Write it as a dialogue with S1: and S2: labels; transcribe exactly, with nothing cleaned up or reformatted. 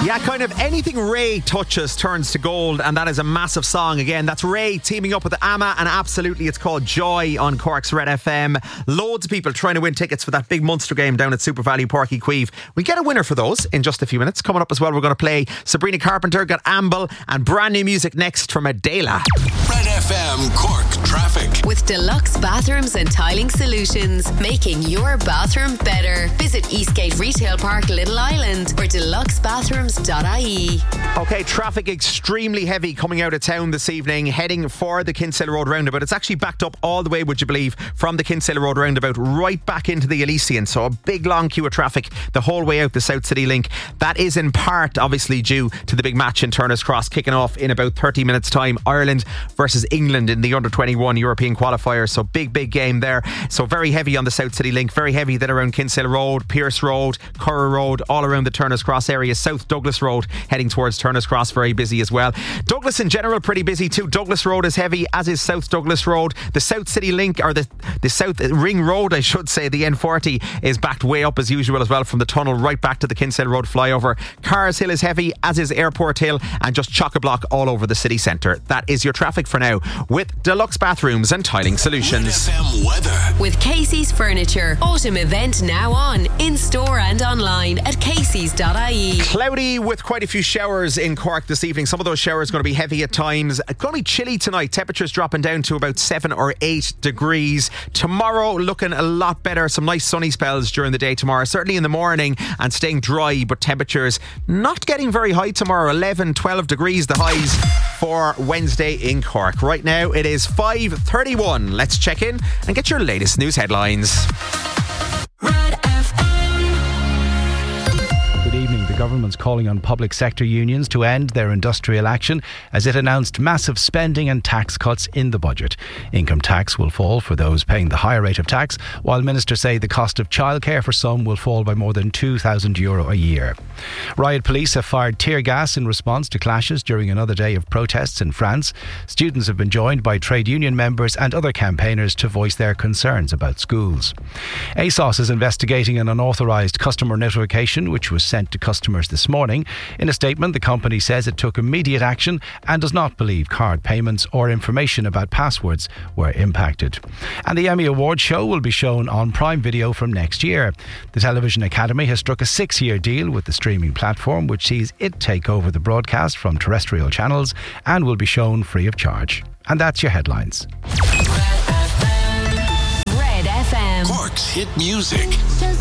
S1: Yeah, kind of anything Ray touches turns to gold, and that is a massive song. Again, that's Ray teaming up with Amma, and absolutely it's called Joy on Cork's Red F M. Loads of people trying to win tickets for that big Munster game down at Super Value Páirc Uí Chaoimh. We get a winner for those in just a few minutes. Coming up as well, we're going to play Sabrina Carpenter, got Amble, and brand new music next from Adela.
S2: Red F M Cork Traffic.
S3: With Deluxe Bathrooms and Tiling Solutions, making your bathroom better. Visit Eastgate Retail Park, Little Island, or deluxe bathrooms dot I E.
S1: Okay, traffic extremely heavy coming out of town this evening, heading for the Kinsale Road roundabout. It's actually backed up all the way, would you believe, from the Kinsale Road roundabout right back into the Elysian. So a big long queue of traffic the whole way out the South City Link. That is in part obviously due to the big match in Turner's Cross kicking off in about thirty minutes time. Ireland versus England in the under twenty-one European qualifier. So big big game there. So very heavy on the South City Link, very heavy then around Kinsale Road, Pierce Road, Curra Road, all around the Turner's Cross area. South Douglas Road heading towards Turner's Cross, very busy as well. Douglas in general pretty busy too. Douglas Road is heavy, as is South Douglas Road. The South City Link, or the, the South Ring Road I should say, the N forty is backed way up as usual as well, from the tunnel right back to the Kinsale Road flyover. Cars Hill is heavy, as is Airport Hill, and just chock-a-block all over the city centre. That is your traffic for now with Deluxe Bathrooms and Tiling Solutions.
S2: Red F M weather.
S3: With Casey's Furniture. Autumn event now on. In store and online at caseys dot I E.
S1: Cloudy with quite a few showers in Cork this evening. Some of those showers going to be heavy at times. It's going to be chilly tonight. Temperatures dropping down to about seven or eight degrees. Tomorrow looking a lot better. Some nice sunny spells during the day tomorrow. Certainly in the morning, and staying dry, but temperatures not getting very high tomorrow. eleven, twelve degrees the highs for Wednesday in Cork. Right now it is five thirty-one. Let's check in and get your latest news headlines.
S4: Good evening. The government's calling on public sector unions to end their industrial action as it announced massive spending and tax cuts in the budget. Income tax will fall for those paying the higher rate of tax, while ministers say the cost of childcare for some will fall by more than two thousand euro a year. Riot police have fired tear gas in response to clashes during another day of protests in France. Students have been joined by trade union members and other campaigners to voice their concerns about schools. ASOS is investigating an unauthorised customer notification which was sent to customers this morning. In a statement, the company says it took immediate action and does not believe card payments or information about passwords were impacted. And the Emmy Awards show will be shown on Prime Video from next year. The Television Academy has struck a six-year deal with the streaming platform, which sees it take over the broadcast from terrestrial channels and will be shown free of charge. And that's your headlines.
S3: Red F M.
S2: Cork's hit music.